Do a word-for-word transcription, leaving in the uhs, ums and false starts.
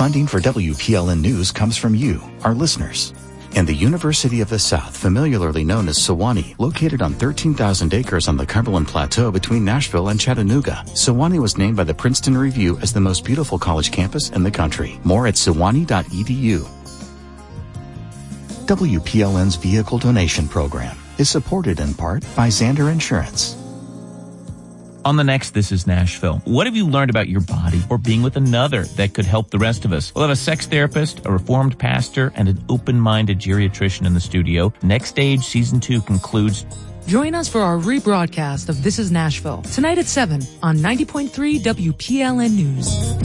Funding for W P L N News comes from you, our listeners. And the University of the South, familiarly known as Sewanee, located on thirteen thousand acres on the Cumberland Plateau between Nashville and Chattanooga. Sewanee was named by the Princeton Review as the most beautiful college campus in the country. More at sewanee dot e d u. W P L N's vehicle donation program is supported in part by Zander Insurance. On the next This is Nashville, what have you learned about your body or being with another that could help the rest of us? We'll have a sex therapist, a reformed pastor, and an open-minded geriatrician in the studio. Next Stage Season two concludes. Join us for our rebroadcast of This is Nashville, tonight at seven on ninety point three W P L N News.